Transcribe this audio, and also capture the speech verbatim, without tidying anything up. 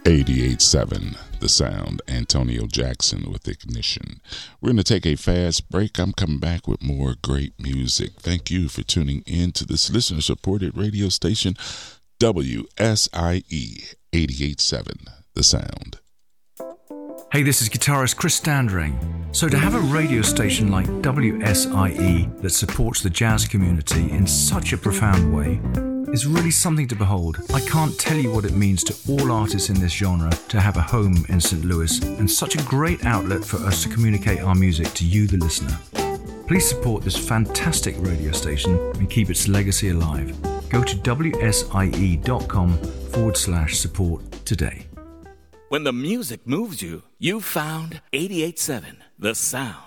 eighty-eight point seven The Sound, Antonio Jackson with Ignition. We're going to take a fast break. I'm coming back with more great music. Thank you for tuning in to this listener-supported radio station, W S I E eighty-eight point seven The Sound. Hey, this is guitarist Chris Standring. So to have a radio station like W S I E that supports the jazz community in such a profound way is really something to behold. I can't tell you what it means to all artists in this genre to have a home in Saint Louis and such a great outlet for us to communicate our music to you, the listener. Please support this fantastic radio station and keep its legacy alive. Go to wsie.com forward slash support today. When the music moves you, you found eighty-eight point seven The Sound.